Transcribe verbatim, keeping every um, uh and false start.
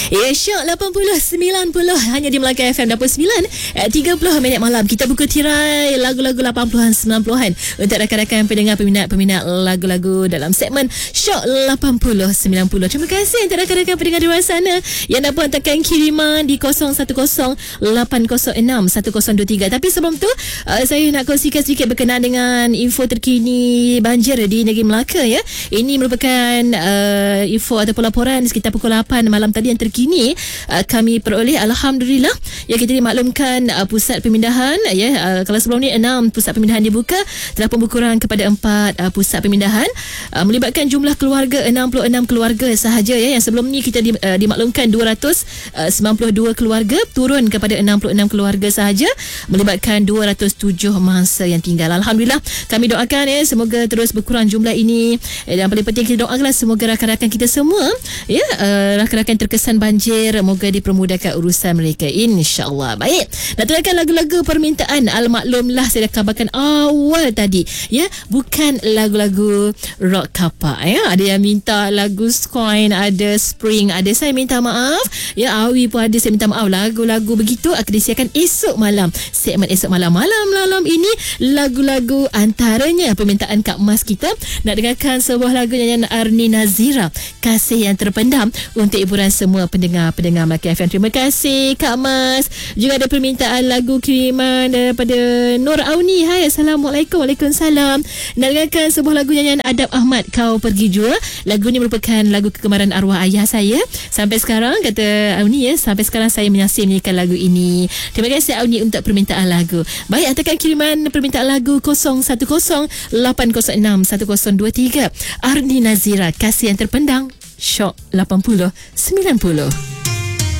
Ya, Syok lapan puluh sembilan puluh hanya di Melaka F M enam puluh sembilan eh, tiga puluh minit malam. Kita buka tirai lagu-lagu lapan puluhan sembilan puluhan untuk rakan-rakan pendengar peminat-peminat lagu-lagu dalam segmen Syok lapan puluh sembilan puluh. Terima kasih untuk rakan-rakan pendengar di luar sana yang dapat hantarkan kiriman di kosong satu kosong lapan kosong enam satu kosong dua tiga. Tapi sebelum tu uh, saya nak kongsikan sedikit berkenaan dengan info terkini banjir di negeri Melaka ya. Ini merupakan uh, info ataupun laporan sekitar pukul lapan malam tadi yang terkini uh, kami peroleh. Alhamdulillah ya, kita dimaklumkan uh, pusat pemindahan ya, uh, kalau sebelum ni enam pusat pemindahan dibuka, telah pun berkurang kepada empat uh, pusat pemindahan uh, melibatkan jumlah keluarga enam puluh enam keluarga sahaja ya. Yang sebelum ni kita di, uh, dimaklumkan dua ratus sembilan puluh dua keluarga, turun kepada enam puluh enam keluarga sahaja melibatkan dua ratus tujuh mangsa yang tinggal. Alhamdulillah, kami doakan ya semoga terus berkurang jumlah ini, dan paling penting kita doakanlah semoga rakan-rakan kita semua ya, uh, rakan-rakan terkesan banjir moga dipermudahkan urusan mereka insya-Allah. Baik, nak terangkan lagu-lagu permintaan. Al-maklumlah saya dah kabarkan awal tadi ya, bukan lagu-lagu rock kapak ya. Ada yang minta lagu Skoin, ada Spring, ada saya minta maaf ya, Awi pun ada saya minta maaf. Lagu-lagu begitu akan disiarkan esok malam, segmen esok malam. Malam-malam ini lagu-lagu antaranya permintaan Kak Mas kita nak dengarkan sebuah lagu nyanyian Arni Nazira, Kasih Yang Terpendam, untuk hiburan semua pendengar-pendengar Melaka F M. Terima kasih Kak Mas. Juga ada permintaan lagu kiriman daripada Nur Auni. Hai, Assalamualaikum. Waalaikumsalam. Nak dengarkan sebuah lagu nyanyian Adab Ahmad, Kau Pergi Jua. Lagu ni merupakan lagu kegemaran arwah ayah saya. Sampai sekarang, kata Auni ya, sampai sekarang saya menyaksikan menyanyikan lagu ini. Terima kasih Auni untuk permintaan lagu. Baik, hantarkan kiriman permintaan lagu kosong satu kosong lapan kosong enam satu kosong dua tiga. Arni Nazira, Kasih Yang Terpendam. Syok lapan puluh sembilan puluh.